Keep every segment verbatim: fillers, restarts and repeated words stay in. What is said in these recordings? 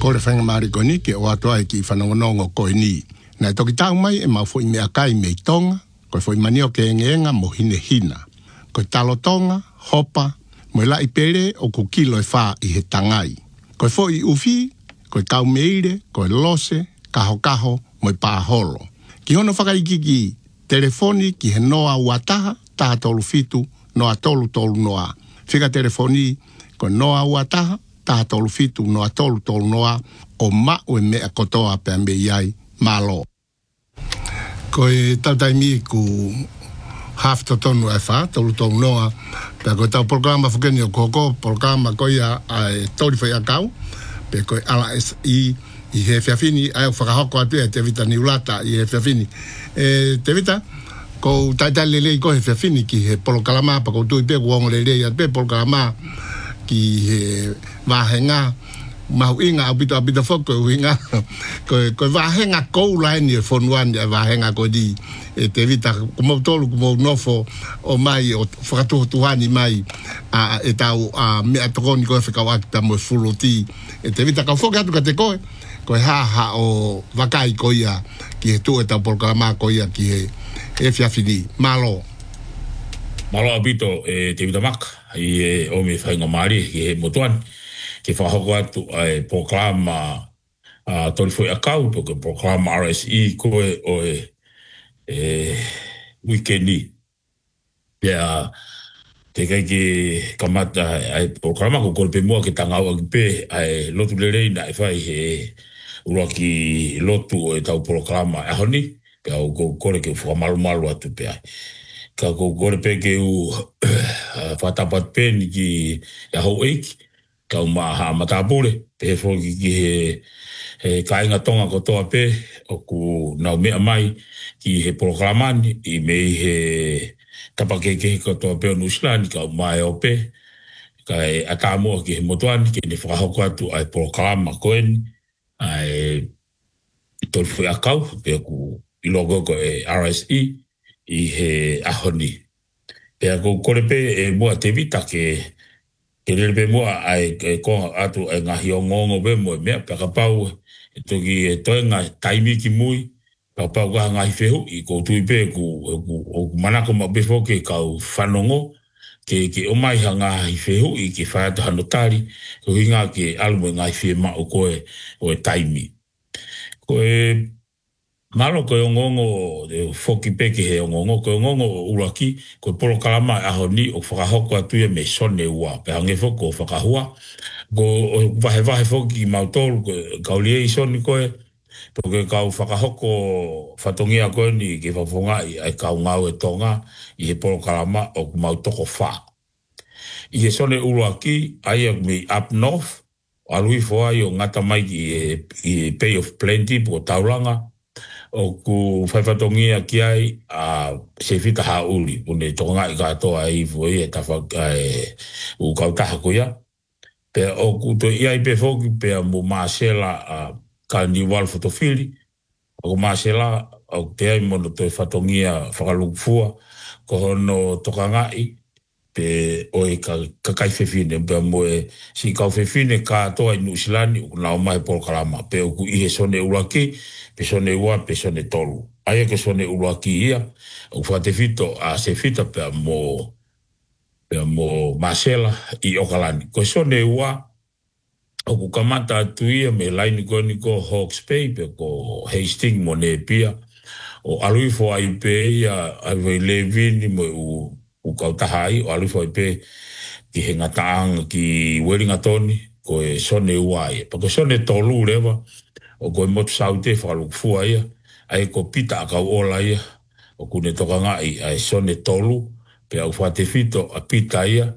ko le whanga maari ko ni, ke o atoa e ki whanongonongo ko e ni. Nai toki tau mai e mau fo i mea kai mei tonga, ko fo i manio ke engenga mo hine hina. Ko talo tonga, hopa, mo la i pere o ku kilo e wha i he tangai. Ko fo i ufi, ko tau meire, ko lose, kaho kaho, mo i pāholo. Ki hono whakaikiki telefoni ki he noa uataha, taha tolu fitu, noa tolu tolu noa. Whika telefoni ko noa uataha, taha tolu fitu, noa tolu tolu noa, o ma o e mea kotoa pe ambe iai, malo. Ko e tautaimi ku half to tonu e wha, tolu tolu noa, pe ko tau programa whukeni o koko, programa ko ia ai tori whai akau, pe ko ala S I i he whiawhini, ai o whakahoko atu e te vita ni ulata i he whiawhini. E te vita, ko taitai lelei ko he whiawhini ki he polokalama, pa ko tui pe kuongo lelei at pe polokalama ki he wahenga, mahu inga apita apita whoko inga, ko ko wahenga kou laini e whonuan e wahenga ko di, e te vita, kumau tolu kumau nofo o mai, o whakatuhotuhani mai, a, e tau a, mea tokoni koe whikawakita mo e fuloti, e te vita ka whoka atu ka te koe, koe haha o wakai koia ki he tu e tau polokalama koia ki he e whiawhini. Malo. Malo apito e te vita maka i e o me whainga maari ki he motuan ki whahoko atu e polokalama a tori fwoi akau to ke polokalama R S E koe o e e weekendi pia te kai ki kamata ai polokalama ko kore pe mua ke tangau agi pe ai lotu lerei na e whai he ura ki lotu e tau polokalama e honi, pe au kore ke whakamalu malu atu pe ai. Ka kore pe ke u whatapat pe ni ki e hau eiki, ka u maha matapure, pe he whoki ki he, he kainga tonga kotoa pe, o ku nau mea mai ki he polokalamani, i mei he tapakeke kotoa pe o Nusilani, ka u mai o pe, ka e atamua ki he motuani, ki ne whakahoko atu ai polokalama koeni, ai tolu fwoi akau pe ku ilogo ko e R S E i he ahoni pe ko kore pe e mua te vita ke ke lele pe mua ai e ko atu e ngahi o ngongo be mo me pe ka pau e toki e toenga taimi ki mui pa pau ka ngahi fehu i ko tui pe ku ku manako ma be fo ke ka fanongo ke ke o mai hanga i fehu i ke fa to hanotari ko hinga ke almo ngai fe ma o ko e o e taimi ko e malo ko o ngongo de foki peke he o ngongo ko o ngongo uraki ko polokalama a honi o whakahoko atu e me sone ua pe hange foko o whakahua ko o vahe vahe foki mautolu ko kaulie i soni koe po ke kau whakahoko whatongia koe ni ke whawhonga i ai kau ngau e tonga i he polokalama o mautoko wha i he sone uraki ai ak me up north alui foa i o ngata mai ki e Bay of Plenty po tauranga o ku whaifatongia ki ai a se fita hauli une tonga i katoa i foi e tawhaka e u kautaha kuia pe o ku to i ai pe foki pe a mo Marcela a Carnival Fotofili o Marcela o te ai mono to whatongia whakalukufua ko hono tokangai pe oi ka kai fefine pe mo e si ka fefine ka to ai Nusilani u na mai polokalama pe ku i he sone uraki pe sone ua pe sone tolu ai ke sone uraki ia u fate fito a se fita pe mo pe mo Marcela i Okalani ko sone ua o ku kamata tu ia me line ko ni ko Hawke's Bay pe ko Hastings mo ne pia o alui fo ai pe ia ai levini mo u u kautahai o alu foi pe ki he ngataanga ki Wellington ko e sone uai pa ko sone tolu lewa o ko motu saute falu fua ia ai ko pita ka ola ia o kune toka ngai ai sone tolu pe au fate fito a pita ia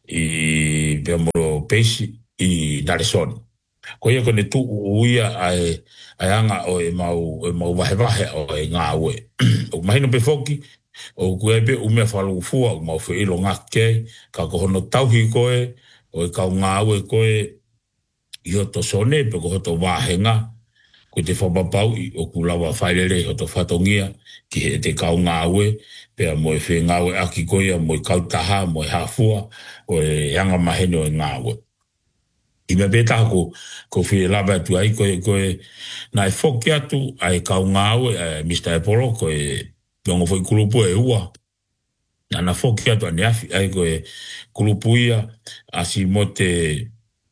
i pe mo pesi i Naresoni ko ia ko ne tu uia ai ai anga o e mau e mau vahe vahe o e ngawe o mahino pe foki o kuebe o me falu fua o mo fe ilo ngake ka ko no tauhi koe o ka ngawe koe io to sone pe ko to wahenga ko te fa pau o kulawa failele o to fatongia ki te ka ngawe pe mo fe ngawe aki koe mo ka taha mo hafua o yanga maheno ngawe I me beta ko ko fi lava tu ai ko ko na e foki atu ai ka ngau e mister Apollo ko e dongo foi kulupu e ua. Na na foki atu ane afi ai ko e kulupu ia asi mote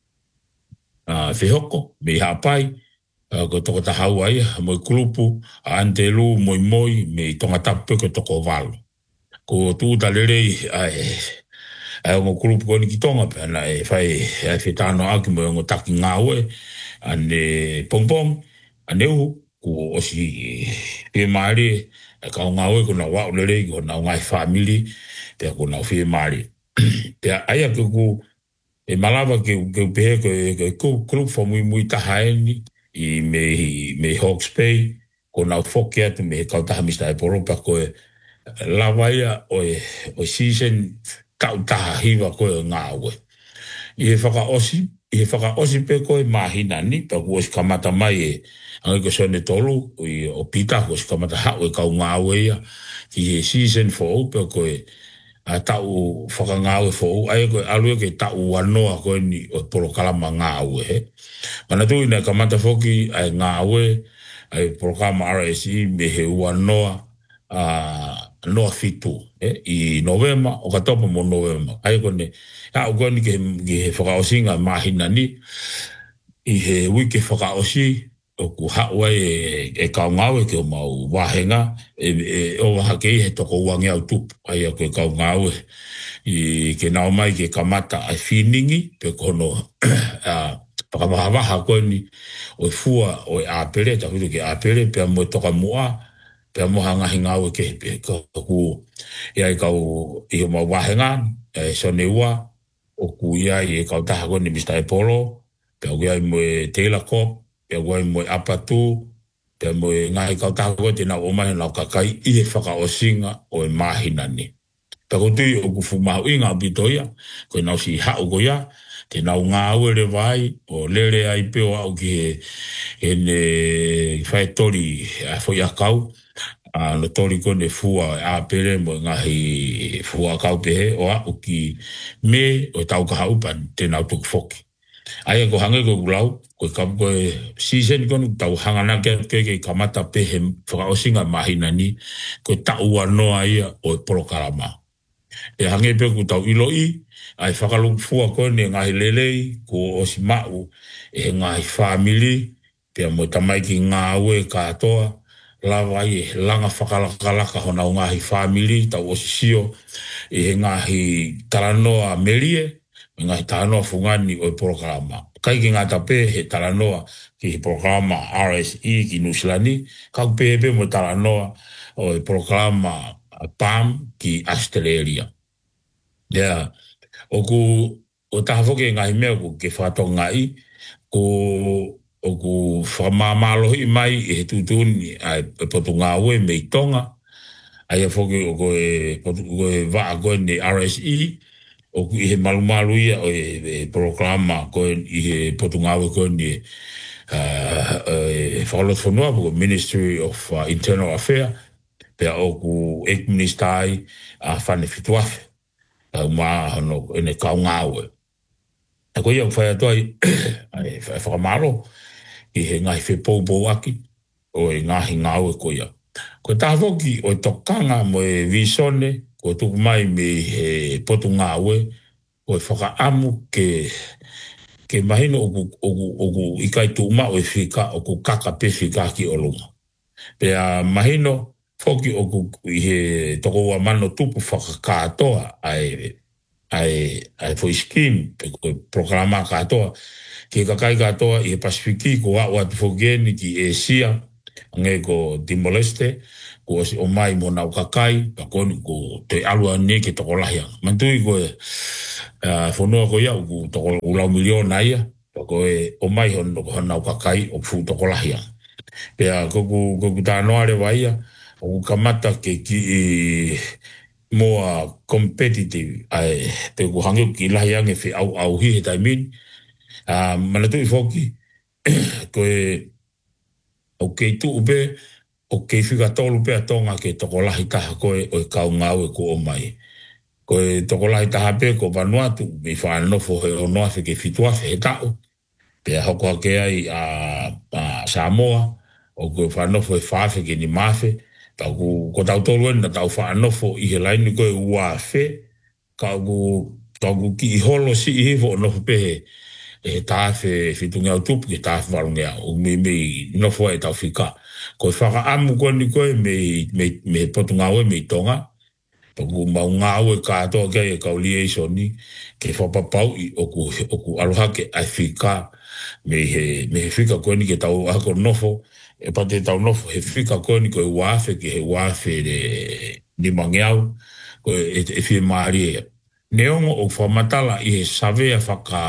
uh, fehoko me hapai uh, ko toko tahau ai mo kulupu a antelu moi moi me tonga tapu ko toko valo. Ko tu talere ai ai mo kulupu ko ni kitonga pe na e fai ai fetano aki mo ngo taki ngawe ane pompom ane u ko osi pe mari ka ngawe ko na wa lere ko na ngai family pe ko na fi mari pe ai ko ku e malava ke ke pe ko ko kulupu fo muy muy tahaeni i me me Hawke's Bay ko na fokia tu me ka ta mister Apollo pa ko la vaia o o season kauta hiwa ko ngawe i faka osi i faka osi pe ko mahina ni pa ko kamata mai e ang ko sone tolu i o pita ko kamata ha o ka ngawe ya i season fo pe ko a tau faka ngawe fo ai ko alu ke tau wano ko ni o polo kala ngawe he mana tu ina kamata foki ai ngawe ai programa R S E me he wano a no fitu eh i novema o ka topo mo novema ai kone a o kone ke ke foka osinga mahina ni i he wiki foka osi o ku hawa e e ka ngawe ke mau wahenga e o ha ke he toko wangi au tup ai ko ka ngawe i ke na mai ke kamata ai finingi pe kono a pa ma ha ha kone o fua o a pere ta ke a pere pe mo toka mua pe mo hanga hinga o ke pe ko ku ia ka o i mo wahenga e sonewa o ku ia i ka ta ko ni mister Apollo pe o ia mo Taylor Cop pe o mo apatu pe mo ngai ka ta ko te na o mai na ka kai i e faka o singa o e mahina ni pe ko tu o ku fuma o inga bitoia ko na si ha o go ia te na nga o le vai o lere ai pe o ki en fai tori a foi a kau a no tori ko ne fua a pere mo ngahi fua kau pe o a o ki me o tau ka upan te na tuk foki ai ko hanga ko glau ko ka ko season ko tau hanga na ke ke kamata pe he fra o singa mahina ni ko tau no ai o prokarama e hange pe ko tau iloi ai whakalung fua ko ne ngahi lelei ko o si mau e ngahi family pe mo tamai ki ngā ue katoa lawa i langa whakalakalaka hona o ngahi family tau o si sio e ngahi taranoa merie ngahi taranoa fungani o i programa kai ki ngā tape he taranoa ki he programa R S E ki Nusilani kau pepe mo taranoa o i programa P A M ki Australia yeah. O ku o taha foke ngahi mea ku ke whatonga i ko o ku whamamalo i mai e he tutuni ai potu ngā ue mei tonga ai a foke o ko e potu e waa koe ni R S E o ku i he malumalu ia o e programa koe i he potu ngā ue koe ni e whakalot whanua ko Ministry of uh, Internal Affairs pia o ku ek ministai a whane fituafe au maa hano ene kau ngāwe. A koe iau whai atoa i whakamaro i he ngahi whepou aki o e ngahi ngāwe koe iau. Koe tāwhoki o e tokanga mo e visone ko tuku mai me he potu ngāwe o e whakaamu ke ke mahino o ku, o ku, o ku ikai tuuma o e whika o ku kaka pe whika ki o lunga. Pea mahino foki o ku i he toko wa mano tupu whakakatoa ai ai ai foi skim ko programa katoa ki kakai katoa i Pasifiki ko wa wa fogeni ki Asia nge ko Timor-Leste ko o mai mo na kakai ka ko ko te alua ne ki toko lahia mantui ko uh, fono ko ya ko toko ulau miliona ia ko e o mai hon ko na kakai o fu toko lahia pea ko ko ko tano ale vaia o kamata ke ki more competitive ai te ko hangi ki la yang e fi au au hi ta min a mana tu foki ko e o ke tu be o ke fi ga tolu pe tonga ke to ko la hita ko e o ka ngau ko o mai ko e to ko la hita pe ko Vanuatu mi fa no fo o no fe ke fitua fe ta Pea hoko ke ai a, a Samoa, o koe whanofo e whaafe ke ni mawhe, tau ku, ko tau tolu na tau whanofo i he laini koe ua whe, ka ku, ka ku ki i holo si i hifo o nofo pehe, e tāwhe whitunga o tupu ke tāwhe warungea, o me me nofo e tau whika. Koe whaka amu koe ni koe me, me, me potunga oe me tonga, Toku mau ngā ue kātoa kia e kauliation ni, ke whapapau i oku, oku aloha ke ai whika, me he, me he whika koe ni ke tau ako nofo, e pate tau nofo, he whika koe ni koe wāwhe, ke he wāwhe re ni mangeau, koe e, e whie maari e. Neongo o whamatala i he savea whaka,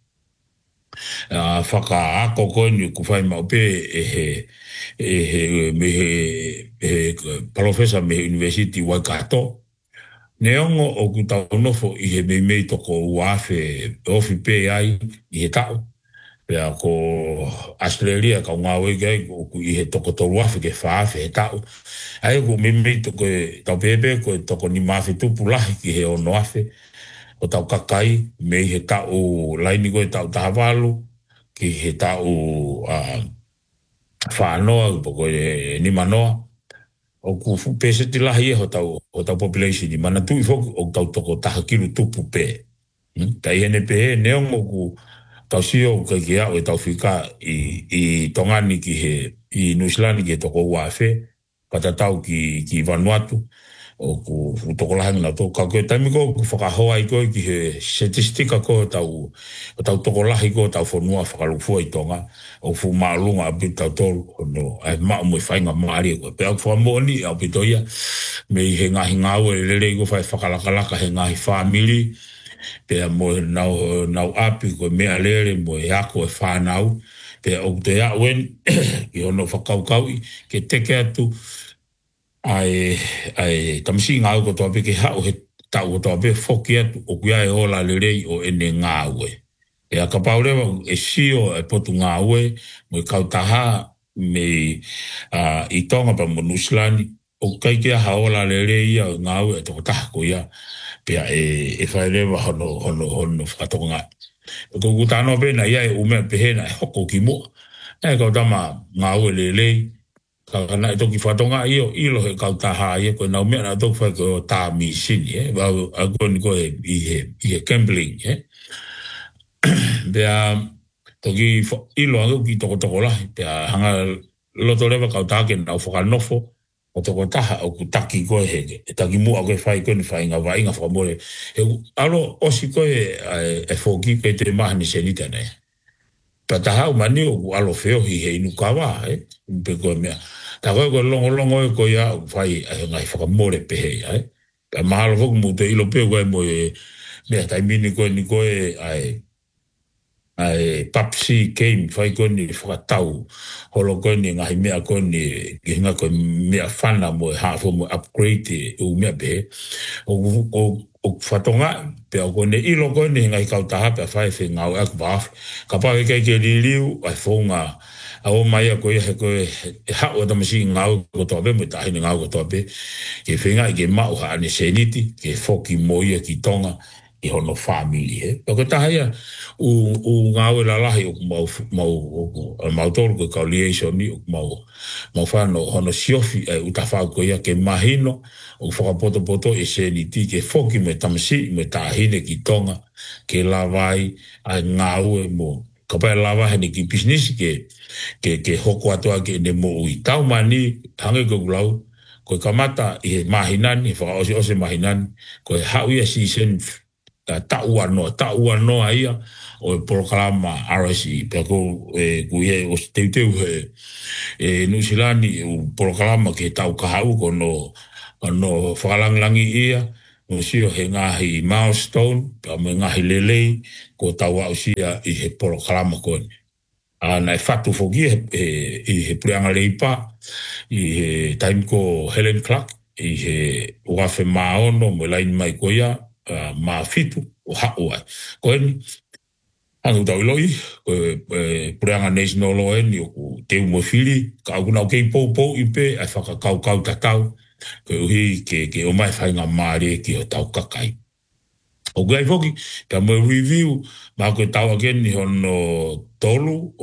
uh, whaka ako koe ni ku whai maupe e he, e he, me he, he, professor me he University Waikato, Neongo o ku tau nofo i he mei mei toko uafe ofi pe ai i he tau. Pea ko Australia ka ngā wege o ku i he toko tolu afe ke whaafe he tau. Ai ku mei mei toko e tau pepe ko e toko ni mawhi tupu lahi ki he ono afe. O tau kakai mei he tau laini ko e tau tahawalu ki he tau uh, whaanoa poko e ni manoa. O ku pese te lahi e ho tau, ho tau population ni mana tui foku o tau toko taha kilu tupu pe. Hmm? Tai hene pe he neongo ku tau sio o kai ke au e tau whika i, i tongani ki he, i Nuislani ki he toko uafe, kata tau ki, ki Vanuatu, o ku toko lahi na tō ka koe taimi ko ku whakahoa i koe ki he statistika ko tau, o tau toko lahi ko tau whanua whakalufua i tonga, o fu maalunga a bit tau tolu, no, ai maa mo i whainga maari ko. Pe au whamoni, au pitoia, me he ngahi ngāu e lere i ko whai whakalakalaka he ngahi whamili, pe mo nau, nau api ko mea lere mo e ako e whanau, pe au te awen, ki hono whakaukau i, ke teke atu, ai ai tamsi ngau ko to ke ha o he tau to be foki atu o kuia e ola le rei o ene ngau e a kapaure e sio e potu ngau e mo ka taha me a i tonga pa Nuislani o kai ke ha ola le rei o ngau e to ta ko ia pe e e fa le va hono hono hono fatonga ko gutano be na ia e ume pe na hoko ki mo e ko tama ngau le rei kana e toki whatonga i o ilo he kautaha i e koe nau mea na toki whai koe o tā misini, eh? Wau a koni koe i he, i he gambling, eh? Pea toki ilo angu ki toko toko lahi, pea hanga loto lewa kautaha ke nau whakanofo, o toko taha o ku taki koe he, e taki mua koe whai koe ni whai ngā wai ngā whamore. E alo osi koe e, e whoki koe te mahani senita nei. Pea taha umani o ku alo wheo hi he inu kawa, eh? Pe koe mea. Ta koe koe longo longo e koe ia whai ai ngai whakamore pehe, ai. Ka mahalo foku mo te ilo peo koe mo e mea taimini koe ni koe ai ai papsi game whai koe ni whakatau holo koe ni ngahi mea koe ni ki hinga koe mea whana mo e hafo mo upgrade e u mea pehe. O, o, o whatonga pea koe ne ilo koe ni ngai kautaha pea whai whi ngau ak waaf. Ka pawe kei ke li liu ai whonga a o mai a koe he koe e hao a tamasi ngau ko tope mo tahi ni ngau ko tope ke whinga i ke mau ha ane seniti ke whoki moia ki tonga i hono family he. Pako tahia u, u ngau e lalahi o mau, mau, o mau tolu ko kauliation ni o mau, mau whano hono siofi e utawhau ko ia ke mahino o whakapoto poto e seniti ke whoki me tamasi me tahine ki tonga ke lawai a ngau e mo kapai lawa hene ki business ke ke ke hoko atoa ke ne mo i tau mani hange ko glau ko kamata i mahinan i fa osi osi mahinan ko hau ia season ta uano ta uano ia o programa R S E pe ko e ku ye o te te e Nuislani o programa ke tau ka hau ko no no whakalanglangi ia o sio he ngahi milestone pa me ngahi lelei ko tau au sia i he programa ko ni. A nai fatu fogi e i he prianga leipa i he time ko Helen Clark i he uafe maono mo laini mai ko ia ma fitu o hao ai. Ko ni anu tau iloi ko prianga national law ni o te umofili ka au nau kei pou pou i pe ai whaka kau kau tatau ko uhi ke, ke o mai whainga maare ki o tau kakai. O gai foki, ka mo review, ma koe tau ake ni hono tolu,